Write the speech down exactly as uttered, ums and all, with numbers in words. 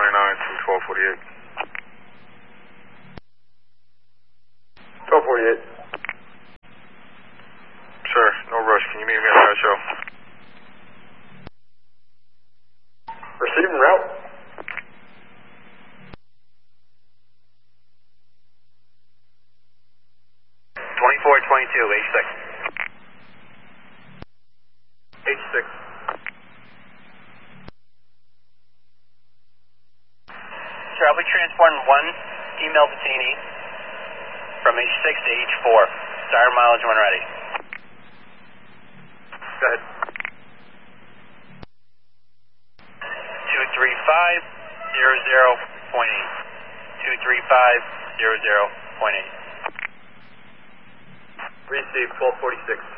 twenty-nine to twelve forty-eight. twelve forty-eight. Sure, no rush. Can you meet me at that show? Receive en route. twenty-four twenty-two, H six. H six. Sir, I'll be transporting one female detainee from H six to H four. Start mileage when ready. Go ahead. two three five zero zero point eight. two three five zero zero point eight. Receive twelve forty-six.